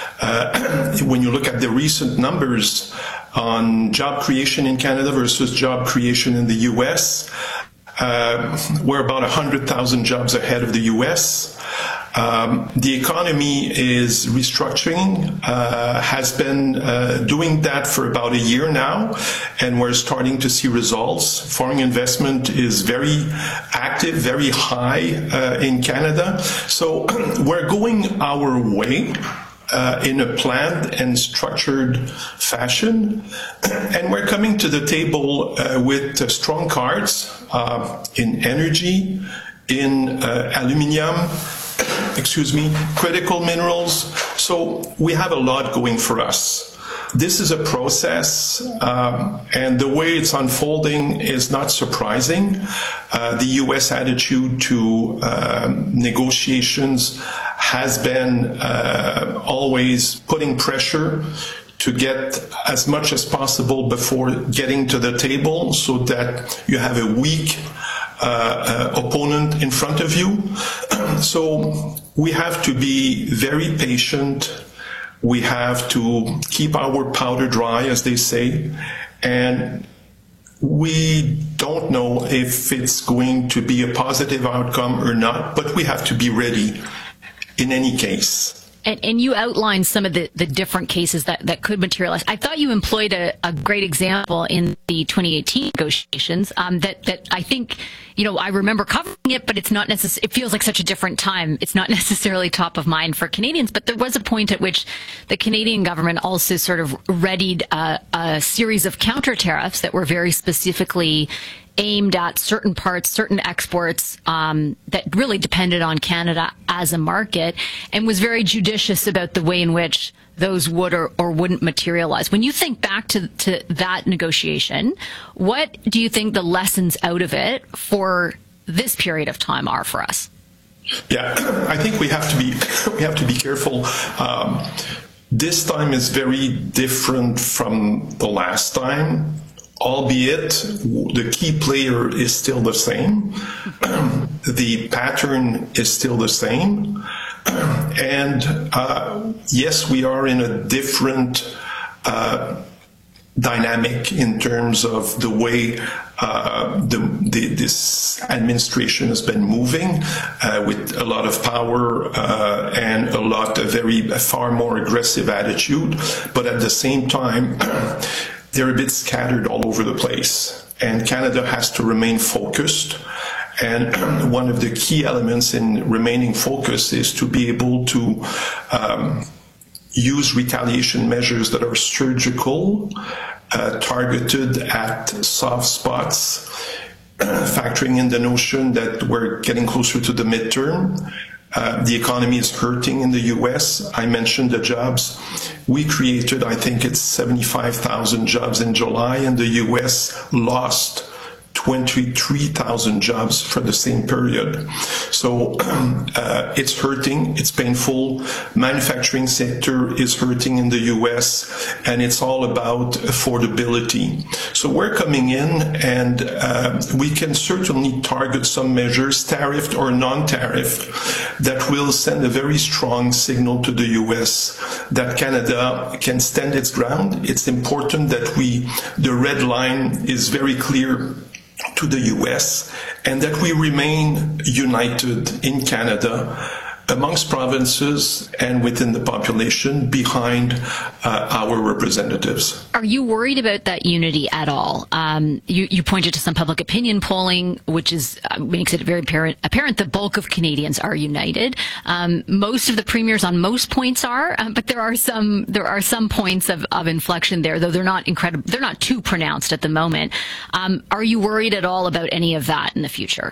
Uh, when you look at the recent numbers on job creation in Canada versus job creation in the U S, uh, we're about one hundred thousand jobs ahead of the U S. Um, the economy is restructuring, uh, has been uh, doing that for about a year now, and we're starting to see results. Foreign investment is very active, very high uh, in Canada. So we're going our way uh, in a planned and structured fashion, and we're coming to the table uh, with uh, strong cards uh, in energy, in uh, aluminium, excuse me, critical minerals. So we have a lot going for us. This is a process, um, and the way it's unfolding is not surprising. Uh, the U S attitude to um, negotiations has been uh, always putting pressure to get as much as possible before getting to the table so that you have a weak Uh, uh, opponent in front of you. So we have to be very patient. We have to keep our powder dry, as they say, and we don't know if it's going to be a positive outcome or not, but we have to be ready in any case. And, and you outlined some of the, the different cases that, that could materialize. I thought you employed a, a great example in the twenty eighteen negotiations um, that, that I think, you know, I remember covering it, but it's not necessarily, it feels like such a different time. It's not necessarily top of mind for Canadians, but there was a point at which the Canadian government also sort of readied a, a series of counter tariffs that were very specifically aimed at certain parts, certain exports um, that really depended on Canada as a market, and was very judicious about the way in which those would or, or wouldn't materialize. When you think back to, to that negotiation, what do you think the lessons out of it for this period of time are for us? Yeah, I think we have to be we have to be careful. Um, this time is very different from the last time, albeit the key player is still the same. The pattern is still the same. And uh, yes, we are in a different uh, dynamic in terms of the way uh, the, the, this administration has been moving uh, with a lot of power uh, and a lot, a very, a far more aggressive attitude. But at the same time, they're a bit scattered all over the place. And Canada has to remain focused. And one of the key elements in remaining focused is to be able to um, use retaliation measures that are surgical, uh, targeted at soft spots, uh, factoring in the notion that we're getting closer to the midterm. Uh, the economy is hurting in the U S. I mentioned the jobs. We created, I think it's seventy-five thousand jobs in July, and the U S lost twenty-three thousand jobs for the same period. So uh, it's hurting, it's painful. Manufacturing sector is hurting in the U S, and it's all about affordability. So we're coming in, and uh, we can certainly target some measures, tariff or non-tariff, that will send a very strong signal to the U S that Canada can stand its ground. It's important that we, the red line is very clear to the U S, and that we remain united in Canada amongst provinces and within the population behind uh, our representatives. Are you worried about that unity at all? Um, you, you pointed to some public opinion polling, which is uh, makes it very apparent, apparent the bulk of Canadians are united. Um, most of the premiers on most points are, uh, but there are some there are some points of, of inflection there, though they're not incredible. They're not too pronounced at the moment. Um, are you worried at all about any of that in the future?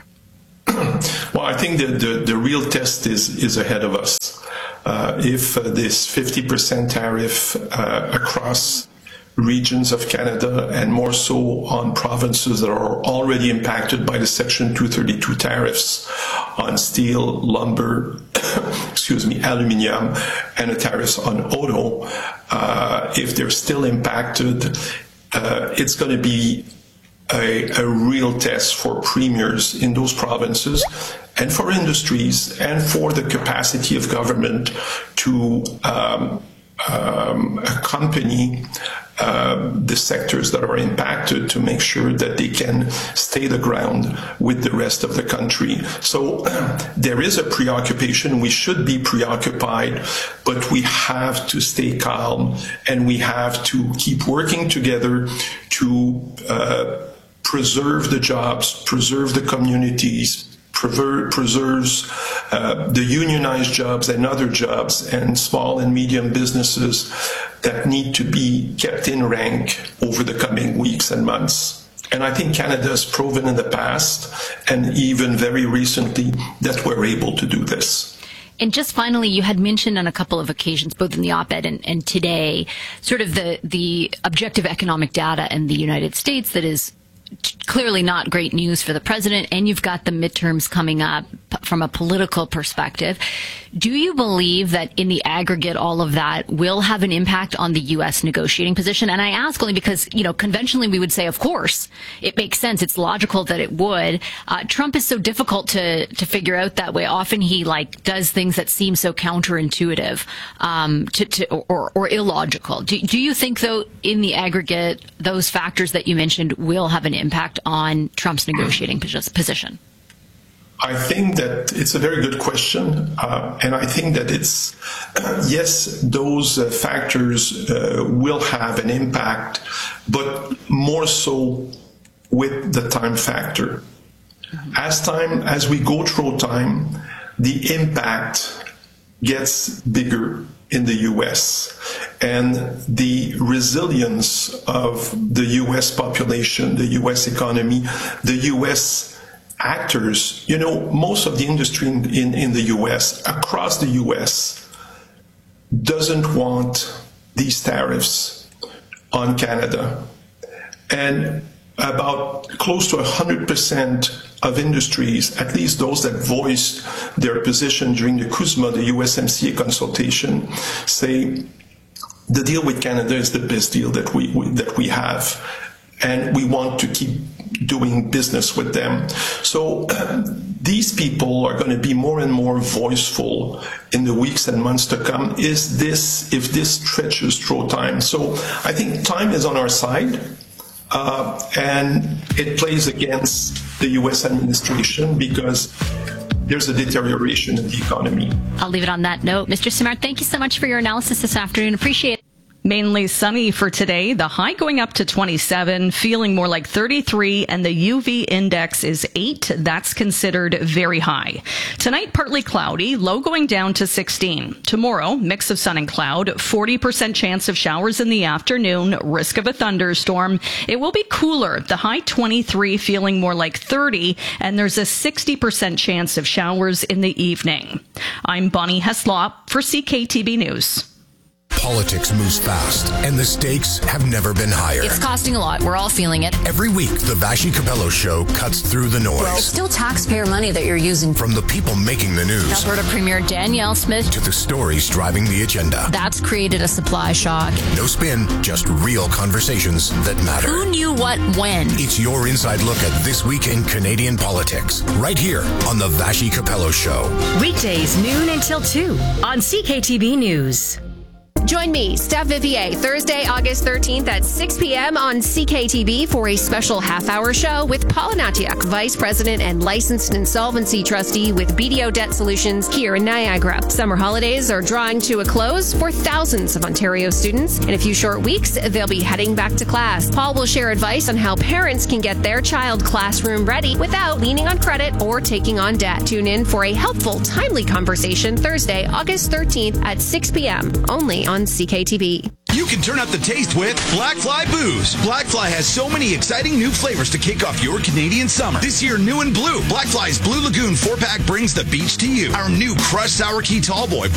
Well, I think the, the, the real test is, is ahead of us. Uh, if uh, this fifty percent tariff uh, across regions of Canada, and more so on provinces that are already impacted by the Section two thirty-two tariffs on steel, lumber, excuse me, aluminium, and the tariffs on auto, uh, if they're still impacted, uh, it's going to be A, a real test for premiers in those provinces and for industries and for the capacity of government to um, um, accompany uh, the sectors that are impacted to make sure that they can stay the ground with the rest of the country. So there is a preoccupation. We should be preoccupied, but we have to stay calm and we have to keep working together to uh, preserve the jobs, preserve the communities, preserve, preserves uh, the unionized jobs and other jobs and small and medium businesses that need to be kept in rank over the coming weeks and months. And I think Canada has proven in the past, and even very recently, that we're able to do this. And just finally, you had mentioned on a couple of occasions, both in the op-ed and, and today, sort of the, the objective economic data in the United States that is clearly not great news for the president, and you've got the midterms coming up from a political perspective. Do you believe that in the aggregate, all of that will have an impact on the U S negotiating position? And I ask only because, you know, conventionally we would say, of course, it makes sense. It's logical that it would. Uh, Trump is so difficult to, to figure out that way. Often he like does things that seem so counterintuitive, um, to, to, or, or illogical. Do, do you think though, in the aggregate, those factors that you mentioned will have an impact on Trump's negotiating position? I think that it's a very good question, uh, and I think that it's, uh, yes, those uh, factors uh, will have an impact, but more so with the time factor. Mm-hmm. As time, as we go through time, the impact gets bigger in the U S, and the resilience of the U S population, the U S economy, the U S actors, you know, most of the industry in, in, in the U S, across the U S, doesn't want these tariffs on Canada. And about close to one hundred percent of industries, at least those that voiced their position during the CUSMA, the U S M C A consultation, say the deal with Canada is the best deal that we, we that we have, and we want to keep doing business with them. So uh, these people are going to be more and more voiceful in the weeks and months to come. Is this, if this stretches through time? So I think time is on our side. Uh, and it plays against the U S administration because there's a deterioration in the economy. I'll leave it on that note. Mister Simard, thank you so much for your analysis this afternoon. Appreciate it. Mainly sunny for today. The high going up to twenty-seven, feeling more like thirty-three, and the U V index is eight. That's considered very high. Tonight, partly cloudy, low going down to sixteen. Tomorrow, mix of sun and cloud, forty percent chance of showers in the afternoon, risk of a thunderstorm. It will be cooler. The high twenty-three, feeling more like thirty, and there's a sixty percent chance of showers in the evening. I'm Bonnie Heslop for C K T B News. Politics moves fast, and the stakes have never been higher. It's costing a lot. We're all feeling it. Every week, the Vassy Capello Show cuts through the noise. Well, it's still taxpayer money that you're using. From the people making the news. Alberta Premier Danielle Smith. To the stories driving the agenda. That's created a supply shock. No spin, just real conversations that matter. Who knew what when? It's your inside look at this week in Canadian politics. Right here on the Vassy Capello Show. Weekdays, noon until two on C K T B News. Join me, Steph Vivier, Thursday, August thirteenth at six p.m. on C K T V for a special half-hour show with Paula Natiak, Vice President and Licensed Insolvency Trustee with B D O Debt Solutions here in Niagara. Summer holidays are drawing to a close for thousands of Ontario students. In a few short weeks, they'll be heading back to class. Paul will share advice on how parents can get their child classroom ready without leaning on credit or taking on debt. Tune in for a helpful, timely conversation Thursday, August thirteenth at six p.m. only on C K T V. You can turn up the taste with Blackfly Booze. Blackfly has so many exciting new flavors to kick off your Canadian summer. This year, new and blue. Blackfly's Blue Lagoon four-pack brings the beach to you. Our new Crushed Sour Key Tall Boy